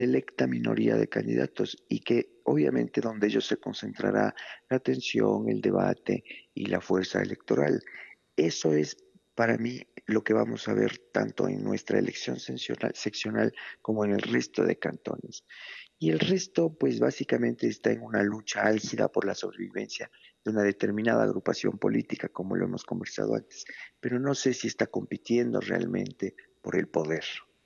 selecta minoría de candidatos y que obviamente donde ellos se concentrará la atención, el debate y la fuerza electoral. Eso es para mí lo que vamos a ver tanto en nuestra elección seccional como en el resto de cantones. Y el resto, pues básicamente está en una lucha álgida por la sobrevivencia de una determinada agrupación política, como lo hemos conversado antes, pero no sé si está compitiendo realmente por el poder.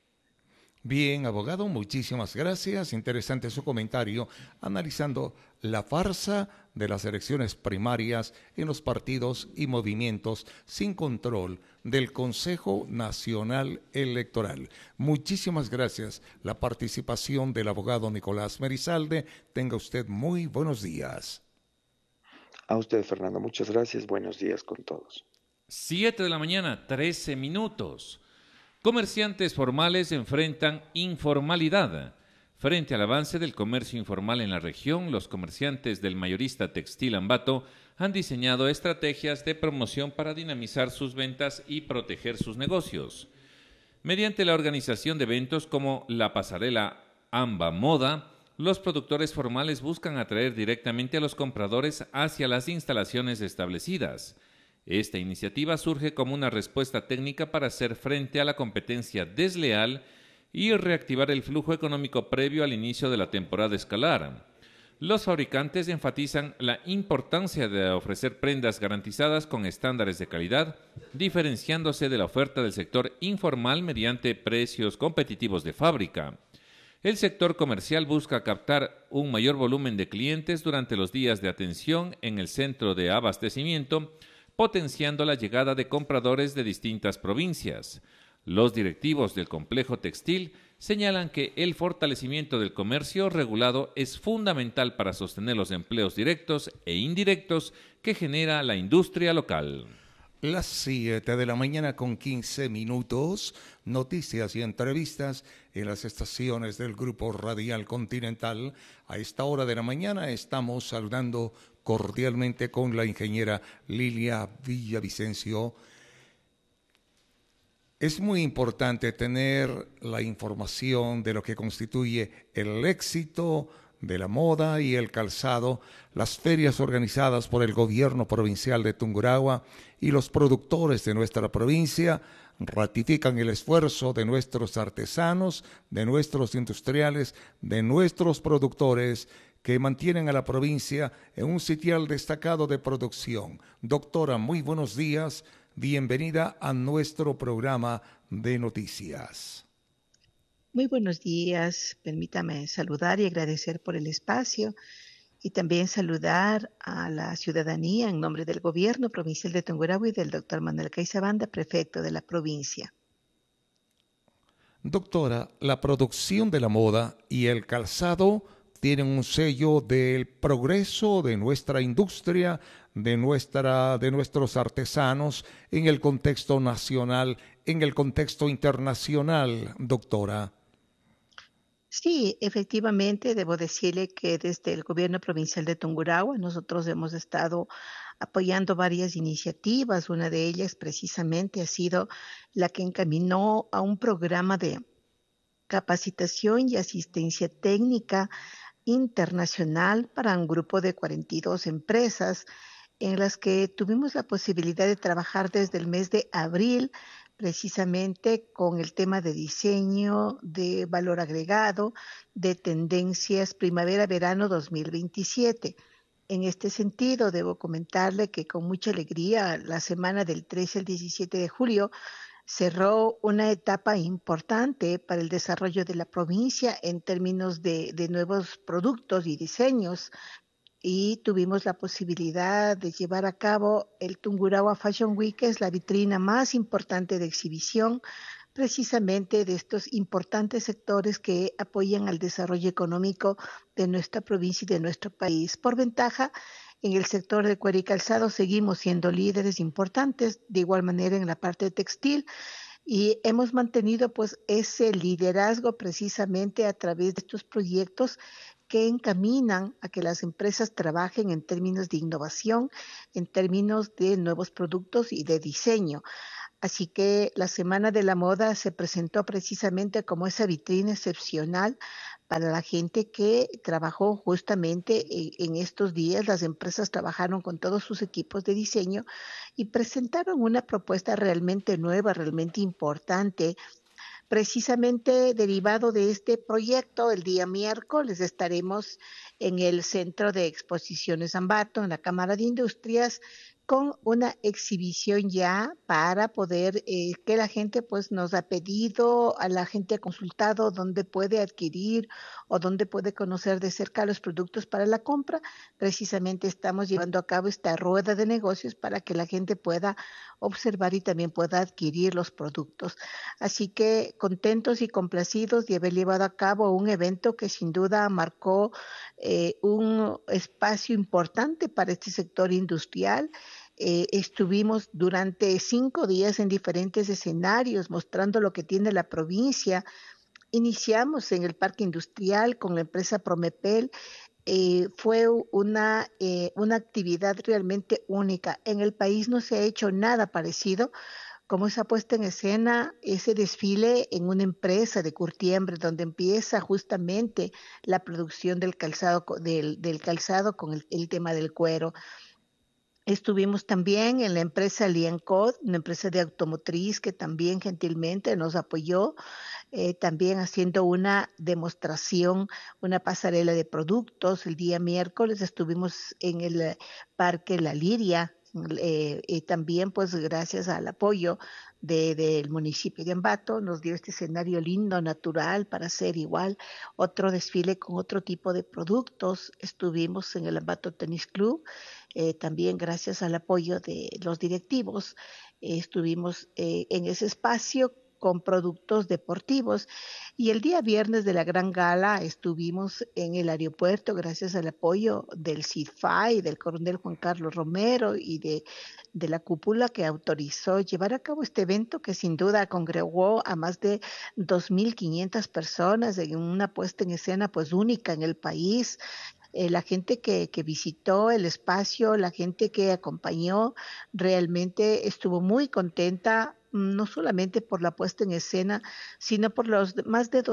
Bien, abogado, muchísimas gracias. Interesante su comentario analizando la farsa de las elecciones primarias en los partidos y movimientos sin control del Consejo Nacional Electoral. Muchísimas gracias. La participación del abogado Nicolás Merizalde. Tenga usted muy buenos días. A usted, Fernando, muchas gracias. Buenos días con todos. 7 de la mañana, 13 minutos. Comerciantes formales enfrentan informalidad. Frente al avance del comercio informal en la región, los comerciantes del mayorista textil Ambato han diseñado estrategias de promoción para dinamizar sus ventas y proteger sus negocios. Mediante la organización de eventos como la pasarela Amba Moda, los productores formales buscan atraer directamente a los compradores hacia las instalaciones establecidas. Esta iniciativa surge como una respuesta técnica para hacer frente a la competencia desleal y reactivar el flujo económico previo al inicio de la temporada escolar. Los fabricantes enfatizan la importancia de ofrecer prendas garantizadas con estándares de calidad, diferenciándose de la oferta del sector informal mediante precios competitivos de fábrica. El sector comercial busca captar un mayor volumen de clientes durante los días de atención en el centro de abastecimiento, potenciando la llegada de compradores de distintas provincias. Los directivos del complejo textil señalan que el fortalecimiento del comercio regulado es fundamental para sostener los empleos directos e indirectos que genera la industria local. Las 7 de la mañana con 15 minutos, noticias y entrevistas en las estaciones del Grupo Radial Continental. A esta hora de la mañana estamos saludando cordialmente con la ingeniera Lilia Villavicencio. Es muy importante tener la información de lo que constituye el éxito de la moda y el calzado, las ferias organizadas por el gobierno provincial de Tungurahua y los productores de nuestra provincia ratifican el esfuerzo de nuestros artesanos, de nuestros industriales, de nuestros productores que mantienen a la provincia en un sitial destacado de producción. Doctora, muy buenos días. Bienvenida a nuestro programa de noticias. Muy buenos días. Permítame saludar y agradecer por el espacio y también saludar a la ciudadanía en nombre del gobierno provincial de Tungurahua y del doctor Manuel Caizabanda, prefecto de la provincia. Doctora, la producción de la moda y el calzado tienen un sello del progreso de nuestra industria, de nuestros artesanos en el contexto nacional, en el contexto internacional, doctora. Sí, efectivamente, debo decirle que desde el gobierno provincial de Tungurahua nosotros hemos estado apoyando varias iniciativas. Una de ellas precisamente ha sido la que encaminó a un programa de capacitación y asistencia técnica internacional para un grupo de 42 empresas en las que tuvimos la posibilidad de trabajar desde el mes de abril precisamente con el tema de diseño, de valor agregado, de tendencias primavera-verano 2027. En este sentido, debo comentarle que con mucha alegría la semana del 13 al 17 de julio cerró una etapa importante para el desarrollo de la provincia en términos de nuevos productos y diseños y tuvimos la posibilidad de llevar a cabo el Tungurahua Fashion Week, que es la vitrina más importante de exhibición precisamente de estos importantes sectores que apoyan al desarrollo económico de nuestra provincia y de nuestro país. Por ventaja, en el sector de cuero y calzado seguimos siendo líderes importantes, de igual manera en la parte textil, y hemos mantenido pues ese liderazgo precisamente a través de estos proyectos que encaminan a que las empresas trabajen en términos de innovación, en términos de nuevos productos y de diseño. Así que la Semana de la Moda se presentó precisamente como esa vitrina excepcional para la gente que trabajó justamente en estos días. Las empresas trabajaron con todos sus equipos de diseño y presentaron una propuesta realmente nueva, realmente importante. Precisamente derivado de este proyecto, el día miércoles estaremos en el Centro de Exposiciones Ambato, en la Cámara de Industrias, con una exhibición ya para poder que la gente pues nos ha pedido, a la gente ha consultado dónde puede adquirir o dónde puede conocer de cerca los productos para la compra. Precisamente estamos llevando a cabo esta rueda de negocios para que la gente pueda observar y también pueda adquirir los productos. Así que contentos y complacidos de haber llevado a cabo un evento que sin duda marcó un espacio importante para este sector industrial. Estuvimos durante 5 días en diferentes escenarios mostrando lo que tiene la provincia. Iniciamos en el Parque Industrial con la empresa Promepel. Fue una actividad realmente única. En el país no se ha hecho nada parecido como esa puesta en escena, ese desfile en una empresa de curtiembre donde empieza justamente la producción del calzado, del calzado con el tema del cuero. Estuvimos también en la empresa Liancod, una empresa de automotriz que también gentilmente nos apoyó, también haciendo una demostración, una pasarela de productos. El día miércoles estuvimos en el Parque La Liria, y también pues gracias al apoyo del municipio de Ambato nos dio este escenario lindo, natural, para hacer igual otro desfile con otro tipo de productos. Estuvimos en el Ambato Tennis Club, también gracias al apoyo de los directivos, estuvimos en ese espacio con productos deportivos. Y el día viernes de la gran gala estuvimos en el aeropuerto gracias al apoyo del CIFAI, del coronel Juan Carlos Romero y de la cúpula que autorizó llevar a cabo este evento que sin duda congregó a más de 2.500 personas en una puesta en escena pues única en el país. La gente que visitó el espacio, la gente que acompañó, realmente estuvo muy contenta, no solamente por la puesta en escena, sino por los más de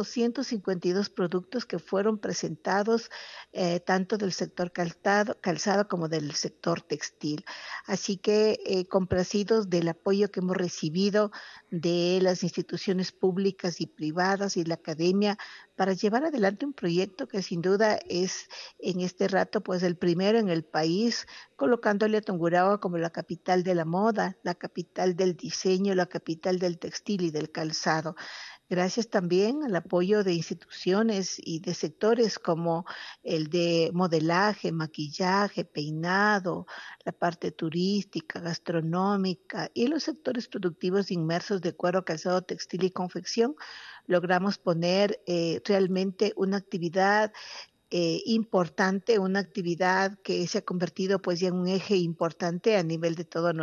252 productos que fueron presentados, tanto del sector calzado como del sector textil. Así que complacidos del apoyo que hemos recibido de las instituciones públicas y privadas y la academia para llevar adelante un proyecto que sin duda es en este rato pues el primero en el país, colocándole a Tungurahua como la capital de la moda, la capital del diseño, la capital del textil y del calzado. Gracias también al apoyo de instituciones y de sectores como el de modelaje, maquillaje, peinado, la parte turística, gastronómica y los sectores productivos inmersos de cuero, calzado, textil y confección, logramos poner realmente una actividad importante, una actividad que se ha convertido pues ya en un eje importante a nivel de toda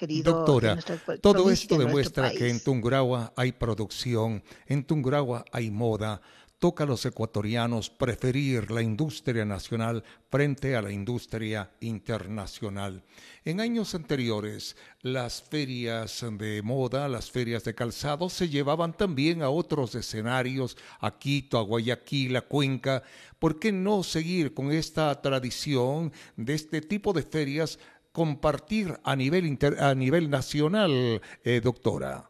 de Doctora, nuestra todo provincia y esto de nuestro demuestra que en país. Tungurahua hay producción, en Tungurahua hay moda. Toca a los ecuatorianos preferir la industria nacional frente a la industria internacional. En años anteriores, las ferias de moda, las ferias de calzado, se llevaban también a otros escenarios, a Quito, a Guayaquil, a Cuenca. ¿Por qué no seguir con esta tradición de este tipo de ferias, compartir a nivel nacional, doctora?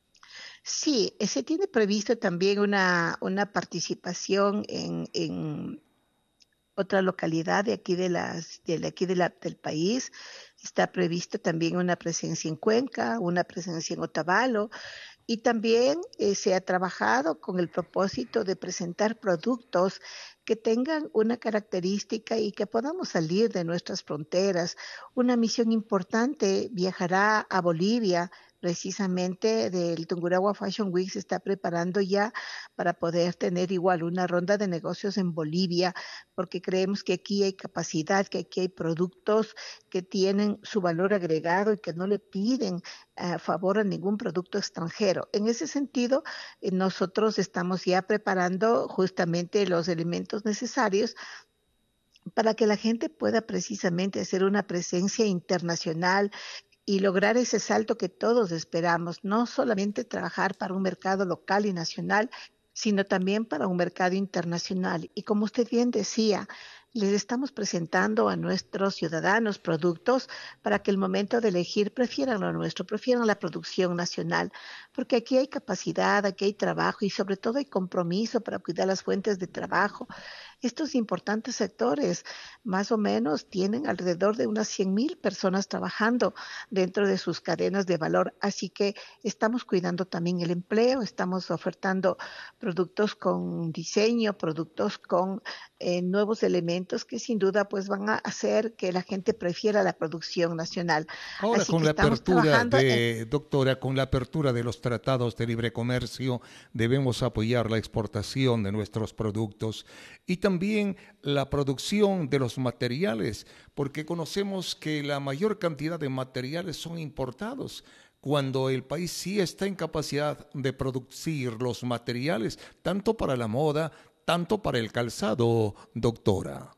Sí, se tiene previsto también una participación en otra localidad de aquí del país. Está previsto también una presencia en Cuenca, una presencia en Otavalo, y también se ha trabajado con el propósito de presentar productos que tengan una característica y que podamos salir de nuestras fronteras. Una misión importante viajará a Bolivia. Precisamente del Tungurahua Fashion Week se está preparando ya para poder tener igual una ronda de negocios en Bolivia, porque creemos que aquí hay capacidad, que aquí hay productos que tienen su valor agregado y que no le piden a favor a ningún producto extranjero. En ese sentido, nosotros estamos ya preparando justamente los elementos necesarios para que la gente pueda precisamente hacer una presencia internacional y lograr ese salto que todos esperamos, no solamente trabajar para un mercado local y nacional, sino también para un mercado internacional. Y como usted bien decía, les estamos presentando a nuestros ciudadanos productos para que el momento de elegir prefieran lo nuestro, prefieran la producción nacional, porque aquí hay capacidad, aquí hay trabajo y sobre todo hay compromiso para cuidar las fuentes de trabajo. Estos importantes sectores más o menos tienen alrededor de unas 100.000 personas trabajando dentro de sus cadenas de valor, así que estamos cuidando también el empleo, estamos ofertando productos con diseño, productos con nuevos elementos que sin duda pues van a hacer que la gente prefiera la producción nacional. Ahora, Así con que la estamos apertura trabajando en... doctora, con la apertura de los tratados de libre comercio, debemos apoyar la exportación de nuestros productos y también la producción de los materiales, porque conocemos que la mayor cantidad de materiales son importados, cuando el país sí está en capacidad de producir los materiales, tanto para la moda, tanto para el calzado, doctora.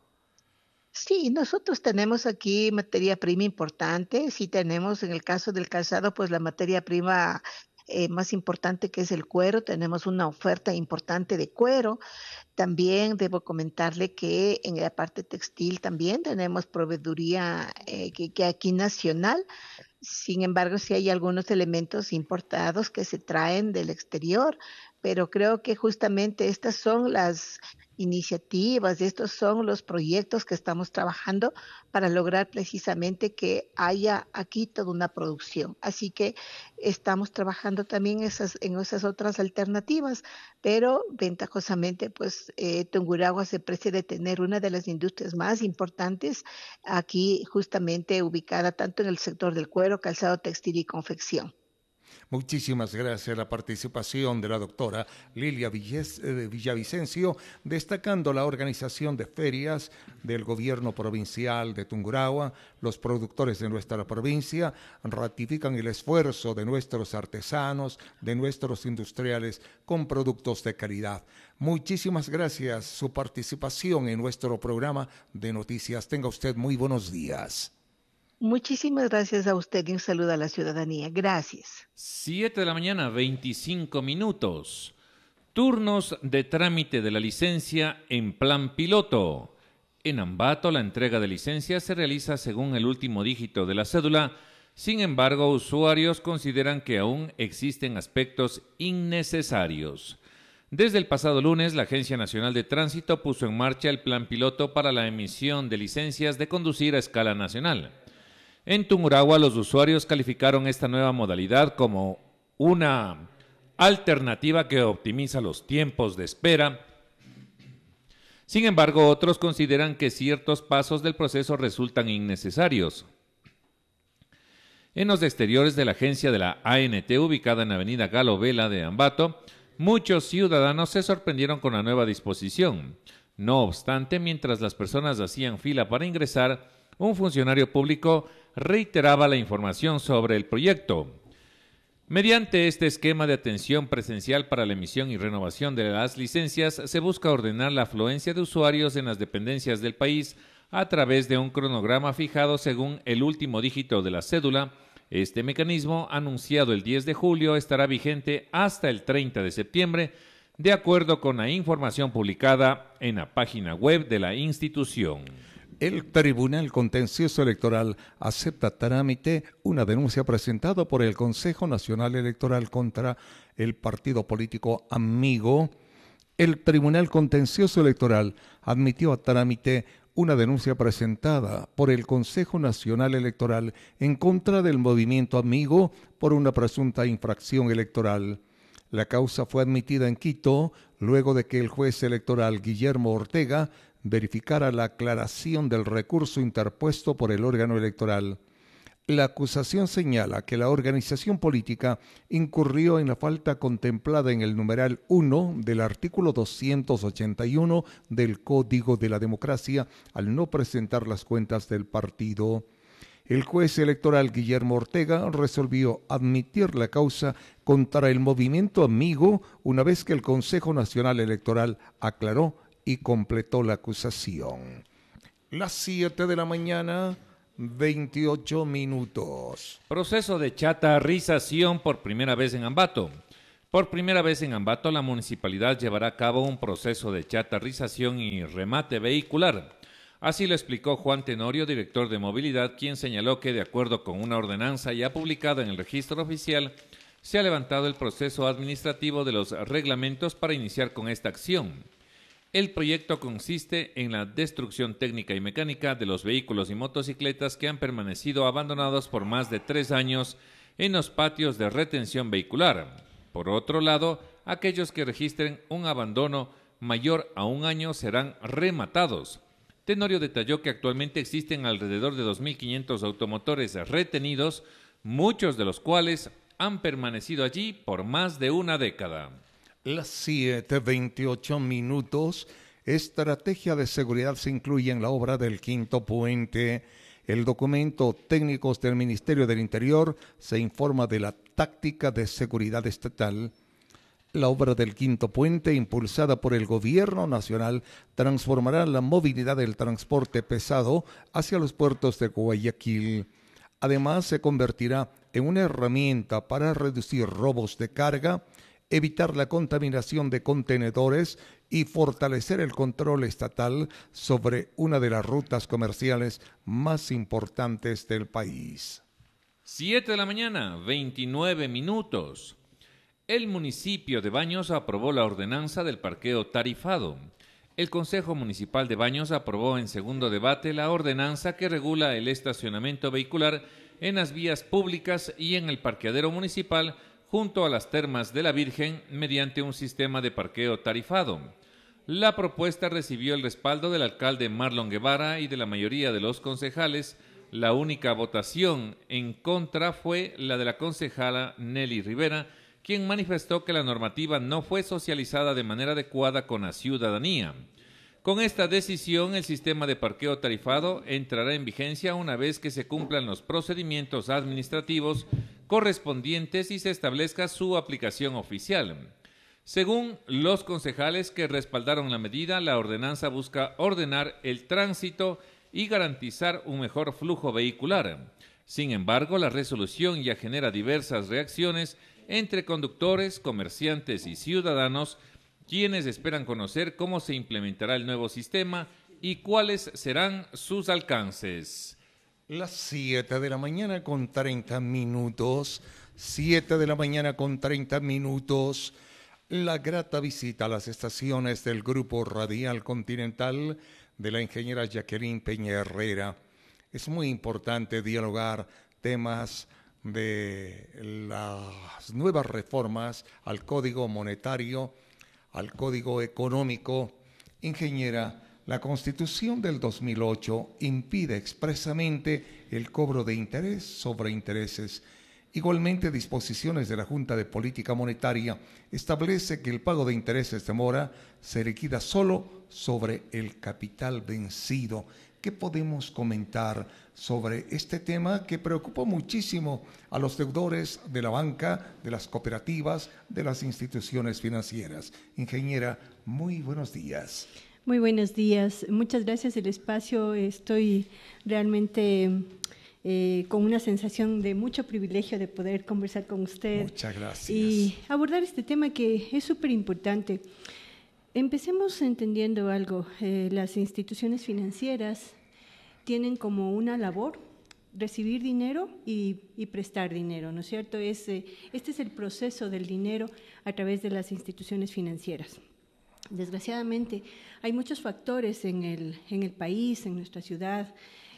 Sí, nosotros tenemos aquí materia prima importante. Sí tenemos en el caso del calzado, pues la materia prima más importante que es el cuero. Tenemos una oferta importante de cuero. También debo comentarle que en la parte textil también tenemos proveeduría que aquí nacional. Sin embargo, sí hay algunos elementos importados que se traen del exterior, pero creo que justamente estas son las iniciativas, estos son los proyectos que estamos trabajando para lograr precisamente que haya aquí toda una producción. Así que estamos trabajando también en esas otras alternativas, pero ventajosamente, pues Tungurahua se precia de tener una de las industrias más importantes aquí justamente ubicada tanto en el sector del cuero, calzado textil y confección. Muchísimas gracias a la participación de la doctora Lilia Villavicencio, destacando la organización de ferias del gobierno provincial de Tungurahua. Los productores de nuestra provincia ratifican el esfuerzo de nuestros artesanos, de nuestros industriales con productos de calidad. Muchísimas gracias su participación en nuestro programa de noticias. Tenga usted muy buenos días. Muchísimas gracias a usted y un saludo a la ciudadanía. Gracias. 7 de la mañana, 25 minutos. Turnos de trámite de la licencia en plan piloto. En Ambato, la entrega de licencia se realiza según el último dígito de la cédula. Sin embargo, usuarios consideran que aún existen aspectos innecesarios. Desde el pasado lunes, la Agencia Nacional de Tránsito puso en marcha el plan piloto para la emisión de licencias de conducir a escala nacional. En Tungurahua, los usuarios calificaron esta nueva modalidad como una alternativa que optimiza los tiempos de espera. Sin embargo, otros consideran que ciertos pasos del proceso resultan innecesarios. En los exteriores de la agencia de la ANT, ubicada en la avenida Galo Vela de Ambato, muchos ciudadanos se sorprendieron con la nueva disposición. No obstante, mientras las personas hacían fila para ingresar, un funcionario público reiteraba la información sobre el proyecto. Mediante este esquema de atención presencial para la emisión y renovación de las licencias, se busca ordenar la afluencia de usuarios en las dependencias del país a través de un cronograma fijado según el último dígito de la cédula. Este mecanismo, anunciado el 10 de julio, estará vigente hasta el 30 de septiembre, de acuerdo con la información publicada en la página web de la institución. El Tribunal Contencioso Electoral acepta a trámite una denuncia presentada por el Consejo Nacional Electoral contra el partido político Amigo. El Tribunal Contencioso Electoral admitió a trámite una denuncia presentada por el Consejo Nacional Electoral en contra del movimiento Amigo por una presunta infracción electoral. La causa fue admitida en Quito luego de que el juez electoral Guillermo Ortega verificara la aclaración del recurso interpuesto por el órgano electoral. La acusación señala que la organización política incurrió en la falta contemplada en el numeral 1 del artículo 281 del Código de la Democracia al no presentar las cuentas del partido. El juez electoral Guillermo Ortega resolvió admitir la causa contra el movimiento Amigo una vez que el Consejo Nacional Electoral aclaró y completó la acusación. Las 7 de la mañana, 28 minutos. Proceso de chatarrización por primera vez en Ambato. Por primera vez en Ambato, la municipalidad llevará a cabo un proceso de chatarrización y remate vehicular. Así lo explicó Juan Tenorio, director de movilidad, quien señaló que, de acuerdo con una ordenanza ya publicada en el registro oficial, se ha levantado el proceso administrativo de los reglamentos para iniciar con esta acción. El proyecto consiste en la destrucción técnica y mecánica de los vehículos y motocicletas que han permanecido abandonados por más de 3 años en los patios de retención vehicular. Por otro lado, aquellos que registren un abandono mayor a 1 año serán rematados. Tenorio detalló que actualmente existen alrededor de 2.500 automotores retenidos, muchos de los cuales han permanecido allí por más de 1 década. Las 7:28. Estrategia de seguridad se incluye en la obra del Quinto Puente. El documento técnicos del Ministerio del Interior se informa de la táctica de seguridad estatal. La obra del Quinto Puente, impulsada por el Gobierno Nacional, transformará la movilidad del transporte pesado hacia los puertos de Guayaquil. Además, se convertirá en una herramienta para reducir robos de carga, evitar la contaminación de contenedores y fortalecer el control estatal sobre una de las rutas comerciales más importantes del país. 7:29. El municipio de Baños aprobó la ordenanza del parqueo tarifado. El Consejo Municipal de Baños aprobó en segundo debate la ordenanza que regula el estacionamiento vehicular en las vías públicas y en el parqueadero municipal junto a las termas de la Virgen mediante un sistema de parqueo tarifado. La propuesta recibió el respaldo del alcalde Marlon Guevara y de la mayoría de los concejales. La única votación en contra fue la de la concejala Nelly Rivera, quien manifestó que la normativa no fue socializada de manera adecuada con la ciudadanía. Con esta decisión, el sistema de parqueo tarifado entrará en vigencia una vez que se cumplan los procedimientos administrativos correspondientes y se establezca su aplicación oficial. Según los concejales que respaldaron la medida, la ordenanza busca ordenar el tránsito y garantizar un mejor flujo vehicular. Sin embargo, la resolución ya genera diversas reacciones entre conductores, comerciantes y ciudadanos, quienes esperan conocer cómo se implementará el nuevo sistema y cuáles serán sus alcances. Las 7:30. 7:30. La grata visita a las estaciones del Grupo Radial Continental de la ingeniera Jacqueline Peña Herrera. Es muy importante dialogar temas de las nuevas reformas al Código Monetario, al Código Económico. Ingeniera, la Constitución del 2008 impide expresamente el cobro de interés sobre intereses. Igualmente, disposiciones de la Junta de Política Monetaria establece que el pago de intereses de mora se liquida solo sobre el capital vencido. ¿Qué podemos comentar sobre este tema que preocupa muchísimo a los deudores de la banca, de las cooperativas, de las instituciones financieras? Ingeniera, muy buenos días. Muy buenos días. Muchas gracias por el espacio. Estoy realmente con una sensación de mucho privilegio de poder conversar con usted. Muchas gracias. Y abordar este tema que es súper importante. Empecemos entendiendo algo. Las instituciones financieras tienen como una labor recibir dinero y prestar dinero, ¿no es cierto? Este es el proceso del dinero a través de las instituciones financieras. Desgraciadamente, hay muchos factores en el país, en nuestra ciudad,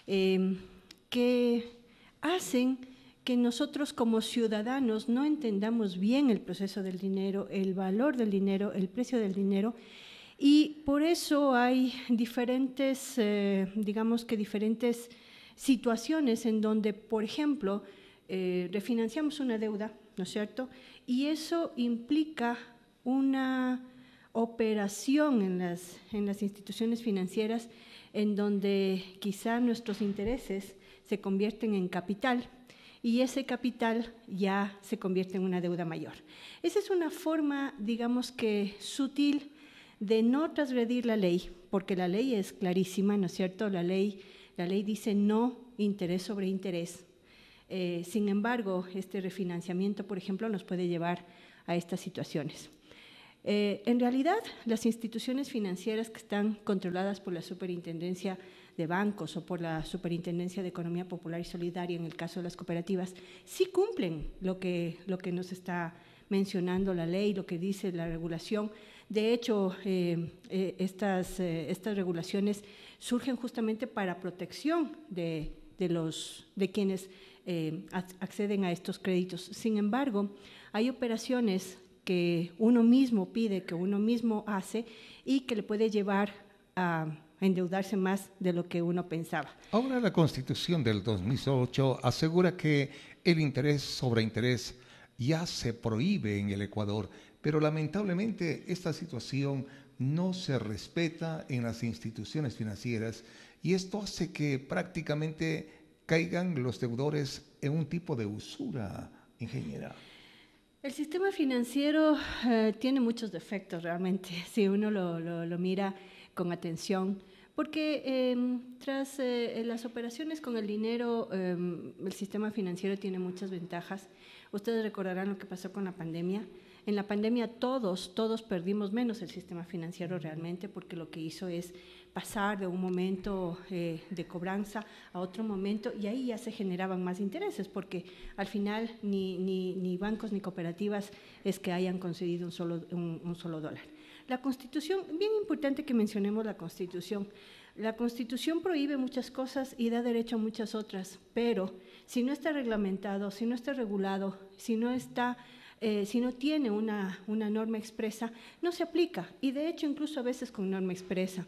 que hacen que nosotros como ciudadanos no entendamos bien el proceso del dinero, el valor del dinero, el precio del dinero, y por eso hay diferentes, diferentes situaciones en donde, por ejemplo, refinanciamos una deuda, ¿no es cierto? Y eso implica una operación en las instituciones financieras en donde quizá nuestros intereses se convierten en capital y ese capital ya se convierte en una deuda mayor. Esa es una forma, digamos que sutil, de no transgredir la ley, porque la ley es clarísima, ¿no es cierto? La ley dice no interés sobre interés. Sin embargo, este refinanciamiento, por ejemplo, nos puede llevar a estas situaciones. En realidad, las instituciones financieras que están controladas por la Superintendencia de Bancos o por la Superintendencia de Economía Popular y Solidaria, en el caso de las cooperativas, sí cumplen lo que nos está mencionando la ley, lo que dice la regulación. De hecho, estas regulaciones surgen justamente para protección de quienes acceden a estos créditos. Sin embargo, hay operaciones que uno mismo pide, que uno mismo hace y que le puede llevar a endeudarse más de lo que uno pensaba. Ahora la Constitución del 2008 asegura que el interés sobre interés ya se prohíbe en el Ecuador, pero lamentablemente esta situación no se respeta en las instituciones financieras y esto hace que prácticamente caigan los deudores en un tipo de usura, ingeniera. El sistema financiero tiene muchos defectos realmente, si uno lo mira con atención, porque tras las operaciones con el dinero, el sistema financiero tiene muchas ventajas. Ustedes recordarán lo que pasó con la pandemia. En la pandemia todos perdimos, menos el sistema financiero realmente, porque lo que hizo es pasar de un momento de cobranza a otro momento, y ahí ya se generaban más intereses, porque al final ni bancos ni cooperativas es que hayan concedido un solo dólar. La Constitución, bien importante que mencionemos la Constitución. La Constitución prohíbe muchas cosas y da derecho a muchas otras, pero si no está reglamentado, si no está regulado, si no tiene una norma expresa, no se aplica, y de hecho incluso a veces con norma expresa.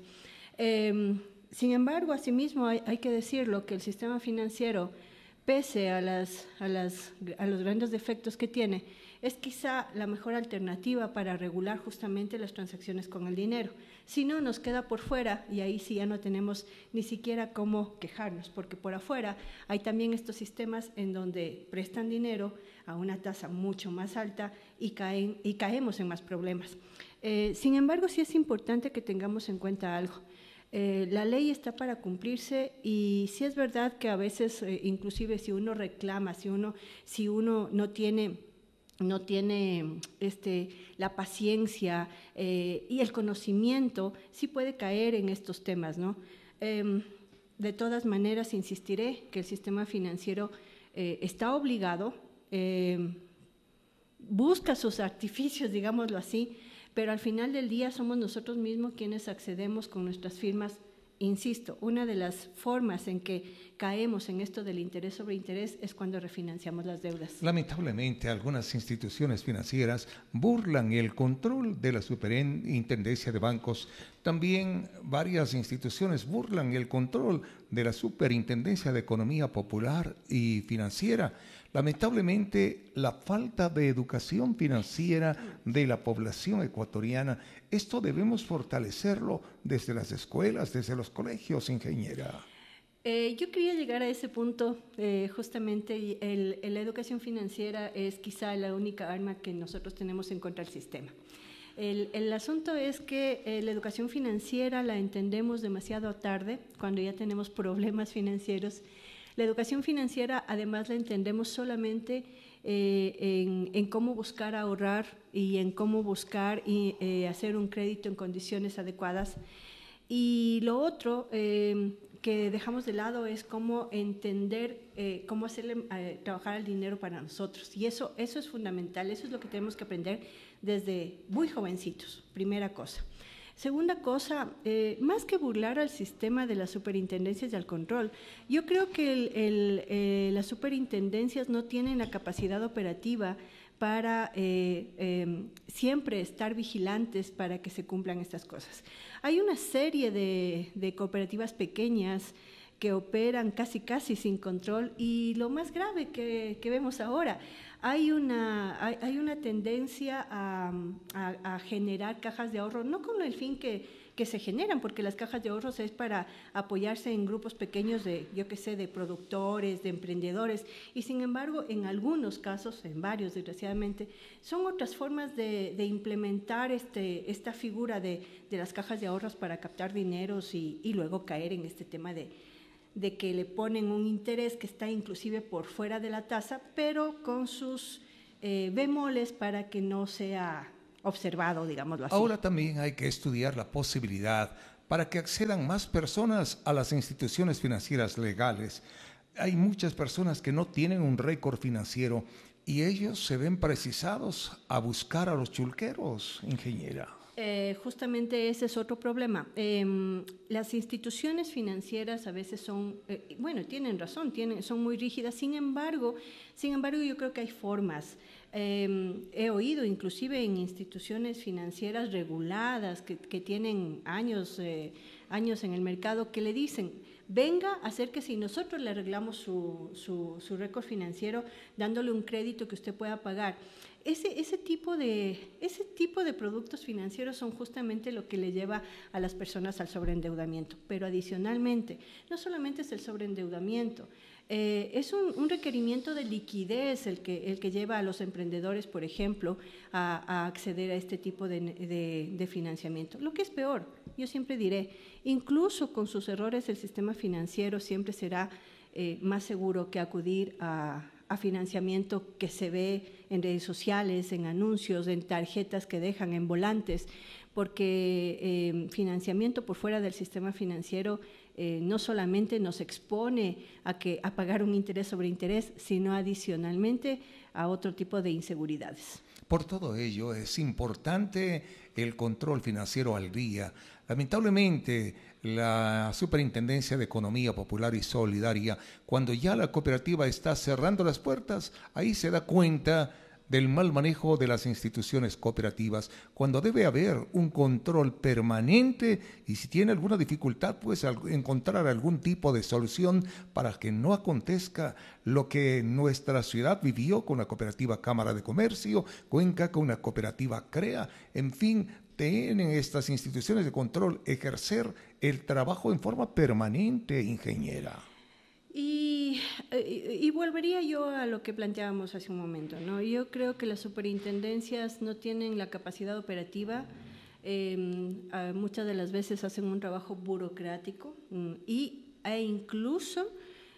Sin embargo, asimismo hay que decirlo, que el sistema financiero, pese a los grandes defectos que tiene, es quizá la mejor alternativa para regular justamente las transacciones con el dinero. Si no, nos queda por fuera, y ahí sí ya no tenemos ni siquiera cómo quejarnos, porque por afuera hay también estos sistemas en donde prestan dinero a una tasa mucho más alta y caemos en más problemas. Sin embargo, sí es importante que tengamos en cuenta algo. La ley está para cumplirse, y sí es verdad que a veces, inclusive si uno reclama, si uno no tiene la paciencia y el conocimiento, sí puede caer en estos temas, ¿no? De todas maneras, insistiré que el sistema financiero está obligado, busca sus artificios, digámoslo así, pero al final del día somos nosotros mismos quienes accedemos con nuestras firmas. Insisto, una de las formas en que caemos en esto del interés sobre interés es cuando refinanciamos las deudas. Lamentablemente, algunas instituciones financieras burlan el control de la Superintendencia de Bancos. También varias instituciones burlan el control de la Superintendencia de Economía Popular y Financiera. Lamentablemente, la falta de educación financiera de la población ecuatoriana, esto debemos fortalecerlo desde las escuelas, desde los colegios, ingeniera. Yo quería llegar a ese punto, justamente la educación financiera es quizá la única arma que nosotros tenemos en contra del sistema. El asunto es que la educación financiera la entendemos demasiado tarde, cuando ya tenemos problemas financieros. La educación financiera además la entendemos solamente en cómo buscar ahorrar y en cómo buscar hacer un crédito en condiciones adecuadas. Y lo otro que dejamos de lado es cómo entender, cómo hacerle trabajar el dinero para nosotros. Y eso es fundamental, eso es lo que tenemos que aprender desde muy jovencitos, primera cosa. Segunda cosa, más que burlar al sistema de las superintendencias y al control, yo creo que las superintendencias no tienen la capacidad operativa para siempre estar vigilantes para que se cumplan estas cosas. Hay una serie de cooperativas pequeñas que operan casi sin control, y lo más grave que vemos ahora, hay una tendencia a generar cajas de ahorro, no con el fin que se generan, porque las cajas de ahorros es para apoyarse en grupos pequeños de productores, de emprendedores, y sin embargo, en algunos casos, en varios desgraciadamente, son otras formas de implementar esta figura de las cajas de ahorros para captar dineros y luego caer en este tema de que le ponen un interés que está inclusive por fuera de la tasa, pero con sus bemoles para que no sea observado, digámoslo así. Ahora también hay que estudiar la posibilidad para que accedan más personas a las instituciones financieras legales. Hay muchas personas que no tienen un récord financiero y ellos se ven precisados a buscar a los chulqueros, ingeniera. Justamente ese es otro problema. Las instituciones financieras a veces son, tienen razón, son muy rígidas. Sin embargo, yo creo que hay formas. He oído inclusive en instituciones financieras reguladas que tienen años en el mercado que le dicen: venga, acérquese y nosotros le arreglamos su récord financiero dándole un crédito que usted pueda pagar. Ese tipo de productos financieros son justamente lo que le lleva a las personas al sobreendeudamiento. Pero adicionalmente, no solamente es el sobreendeudamiento, es un requerimiento de liquidez el que lleva a los emprendedores, por ejemplo, a acceder a este tipo de financiamiento. Lo que es peor, yo siempre diré, incluso con sus errores, el sistema financiero siempre será más seguro que acudir a financiamiento que se ve en redes sociales, en anuncios, en tarjetas que dejan, en volantes, porque financiamiento por fuera del sistema financiero no solamente nos expone a pagar un interés sobre interés, sino adicionalmente a otro tipo de inseguridades. Por todo ello es importante el control financiero al día. Lamentablemente, la Superintendencia de Economía Popular y Solidaria, cuando ya la cooperativa está cerrando las puertas, ahí se da cuenta del mal manejo de las instituciones cooperativas, cuando debe haber un control permanente y si tiene alguna dificultad, pues encontrar algún tipo de solución para que no acontezca lo que nuestra ciudad vivió con la cooperativa Cámara de Comercio, Cuenca con la cooperativa CREA, en fin. Tienen estas instituciones de control ejercer el trabajo en forma permanente, ingeniera. Y volvería yo a lo que planteábamos hace un momento, ¿no? Yo creo que las superintendencias no tienen la capacidad operativa, muchas de las veces hacen un trabajo burocrático e incluso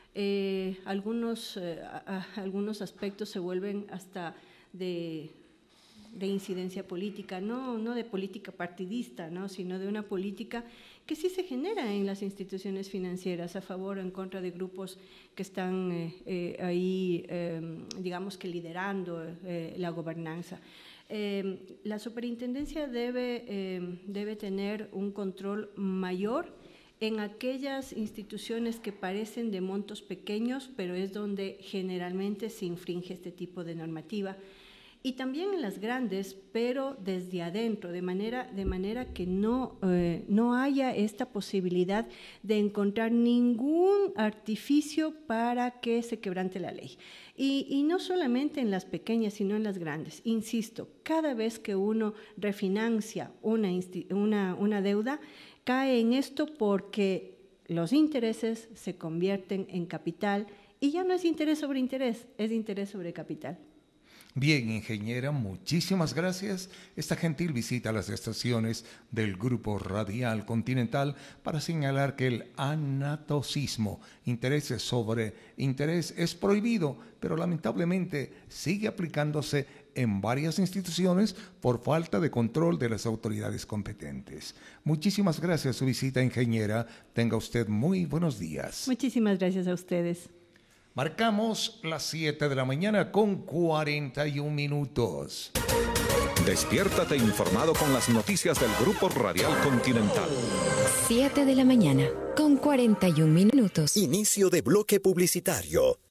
algunos aspectos se vuelven hasta de incidencia política, no de política partidista, ¿no? Sino de una política que sí se genera en las instituciones financieras a favor o en contra de grupos que están ahí, digamos que liderando la gobernanza. La superintendencia debe tener un control mayor en aquellas instituciones que parecen de montos pequeños, pero es donde generalmente se infringe este tipo de normativa. Y también en las grandes, pero desde adentro, de manera que no haya esta posibilidad de encontrar ningún artificio para que se quebrante la ley. Y no solamente en las pequeñas, sino en las grandes. Insisto, cada vez que uno refinancia una deuda, cae en esto porque los intereses se convierten en capital y ya no es interés sobre interés, es interés sobre capital. Bien, ingeniera, muchísimas gracias. Esta gentil visita a las estaciones del Grupo Radial Continental para señalar que el anatocismo, intereses sobre interés, es prohibido, pero lamentablemente sigue aplicándose en varias instituciones por falta de control de las autoridades competentes. Muchísimas gracias por su visita, ingeniera. Tenga usted muy buenos días. Muchísimas gracias a ustedes. Marcamos las 7 de la mañana con 41 minutos. Despiértate informado con las noticias del Grupo Radial Continental. 7 de la mañana con 41 minutos. Inicio de bloque publicitario.